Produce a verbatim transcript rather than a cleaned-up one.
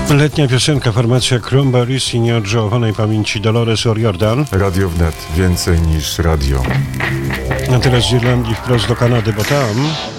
Letnia piosenka, formacja Cranberries i nieodżałowanej pamięci Dolores O'Riordan. Radio Wnet, więcej niż radio. A teraz z Irlandii wprost do Kanady, bo tam